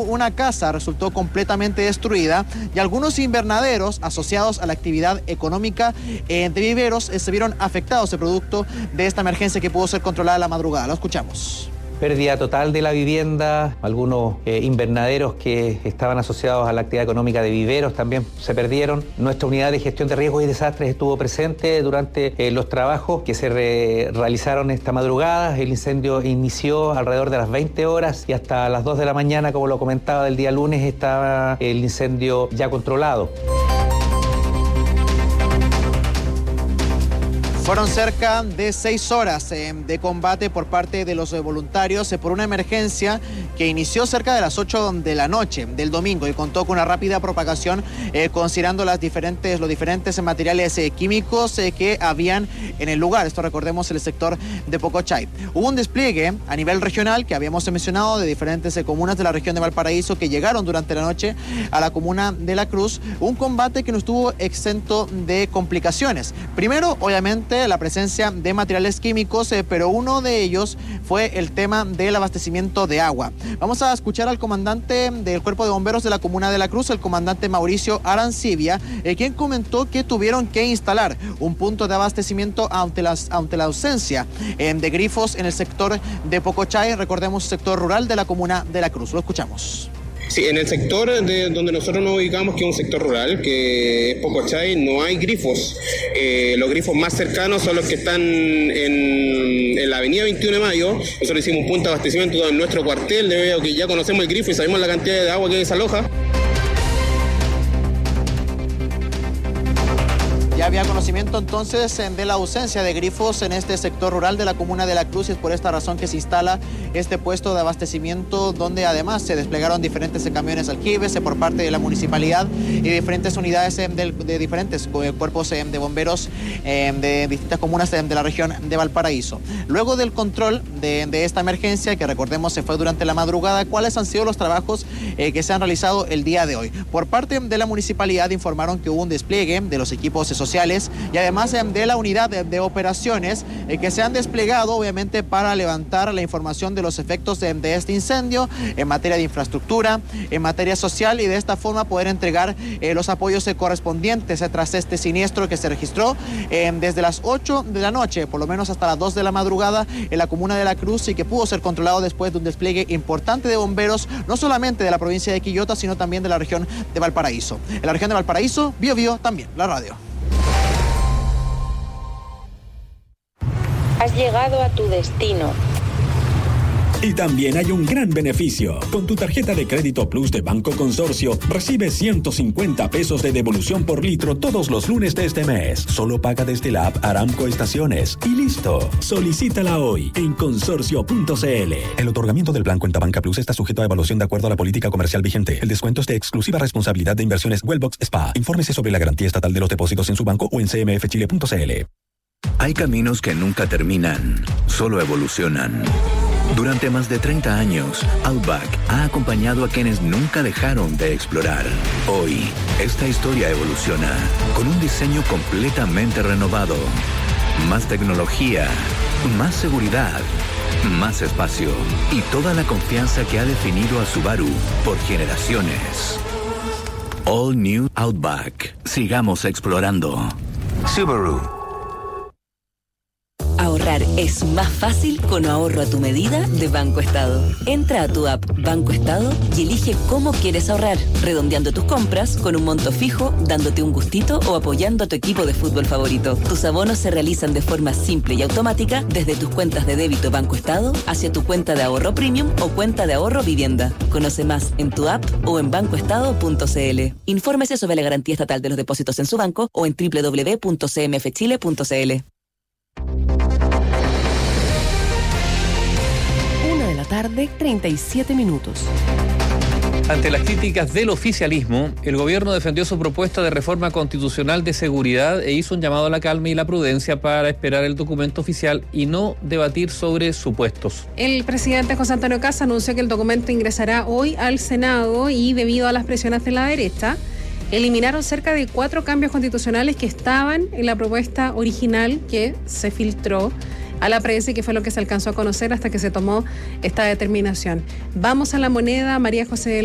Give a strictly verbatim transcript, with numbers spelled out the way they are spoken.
una casa resultó completamente destruida y algunos invernaderos asociados a la actividad económica eh, de viveros eh, se vieron afectados de producto de esta emergencia que pudo ser controlada a la madrugada. Lo escuchamos. Pérdida total de la vivienda, algunos eh, invernaderos que estaban asociados a la actividad económica de viveros también se perdieron. Nuestra unidad de gestión de riesgos y desastres estuvo presente durante eh, los trabajos que se re realizaron esta madrugada. El incendio inició alrededor de las veinte horas y hasta las dos de la mañana, como lo comentaba, del día lunes estaba el incendio ya controlado. Fueron cerca de seis horas eh, de combate por parte de los eh, voluntarios eh, por una emergencia que inició cerca de las ocho de la noche del domingo y contó con una rápida propagación eh, considerando las diferentes, los diferentes materiales eh, químicos eh, que habían en el lugar. Esto recordemos el sector de Pocochay. Hubo un despliegue a nivel regional que habíamos mencionado de diferentes eh, comunas de la región de Valparaíso que llegaron durante la noche a la comuna de La Cruz. Un combate que no estuvo exento de complicaciones. Primero, obviamente, la presencia de materiales químicos, eh, pero uno de ellos fue el tema del abastecimiento de agua. Vamos a escuchar al comandante del Cuerpo de Bomberos de la Comuna de La Cruz, el comandante Mauricio Arancibia, eh, quien comentó que tuvieron que instalar un punto de abastecimiento ante, las, ante la ausencia eh, de grifos en el sector de Pocochay, recordemos sector rural de la Comuna de La Cruz. Lo escuchamos. Sí, en el sector de donde nosotros nos ubicamos, que es un sector rural, que es Pocochay, no hay grifos. Eh, los grifos más cercanos son los que están en, en la avenida veintiuno de mayo. Nosotros hicimos un punto de abastecimiento en nuestro cuartel, debido a que ya conocemos el grifo y sabemos la cantidad de agua que desaloja. Ya había conocimiento entonces de la ausencia de grifos en este sector rural de la Comuna de La Cruz y es por esta razón que se instala este puesto de abastecimiento donde además se desplegaron diferentes camiones aljibes por parte de la municipalidad y diferentes unidades de, de diferentes cuerpos de bomberos de distintas comunas de la región de Valparaíso. Luego del control de, de esta emergencia, que recordemos se fue durante la madrugada, ¿cuáles han sido los trabajos eh, que se han realizado el día de hoy? Por parte de la municipalidad informaron que hubo un despliegue de los equipos sociales y además de la unidad de, de operaciones eh, que se han desplegado obviamente para levantar la información de los efectos de, de este incendio en materia de infraestructura, en materia social y de esta forma poder entregar eh, los apoyos eh, correspondientes eh, tras este siniestro que se registró eh, desde las ocho de la noche, por lo menos hasta las dos de la madrugada en la Comuna de La Cruz y que pudo ser controlado después de un despliegue importante de bomberos, no solamente de la provincia de Quillota, sino también de la región de Valparaíso. En la región de Valparaíso, Bio Bio también, la radio. Has llegado a tu destino. Y también hay un gran beneficio. Con tu tarjeta de crédito Plus de Banco Consorcio, recibes ciento cincuenta pesos de devolución por litro todos los lunes de este mes. Solo paga desde la app Aramco Estaciones. Y listo. Solicítala hoy en consorcio punto c l. El otorgamiento del plan Cuenta Banca Plus está sujeto a evaluación de acuerdo a la política comercial vigente. El descuento es de exclusiva responsabilidad de Inversiones Wellbox S P A. Infórmese sobre la garantía estatal de los depósitos en su banco o en c m f chile punto c l. Hay caminos que nunca terminan, solo evolucionan. Durante más de treinta años, Outback ha acompañado a quienes nunca dejaron de explorar. Hoy, esta historia evoluciona con un diseño completamente renovado. Más tecnología, más seguridad, más espacio y toda la confianza que ha definido a Subaru por generaciones. All New Outback. Sigamos explorando. Subaru. Ahorrar es más fácil con ahorro a tu medida de Banco Estado. Entra a tu app Banco Estado y elige cómo quieres ahorrar, redondeando tus compras con un monto fijo, dándote un gustito o apoyando a tu equipo de fútbol favorito. Tus abonos se realizan de forma simple y automática desde tus cuentas de débito Banco Estado hacia tu cuenta de ahorro premium o cuenta de ahorro vivienda. Conoce más en tu app o en banco estado punto c l. Infórmese sobre la garantía estatal de los depósitos en su banco o en doble u doble u doble u punto c m f chile punto c l. Una de la tarde, treinta y siete minutos. Ante las críticas del oficialismo, el gobierno defendió su propuesta de reforma constitucional de seguridad e hizo un llamado a la calma y la prudencia para esperar el documento oficial y no debatir sobre supuestos. El presidente José Antonio Kast anunció que el documento ingresará hoy al Senado y debido a las presiones de la derecha, eliminaron cerca de cuatro cambios constitucionales que estaban en la propuesta original que se filtró a la prensa y que fue lo que se alcanzó a conocer hasta que se tomó esta determinación. Vamos a la moneda, María José.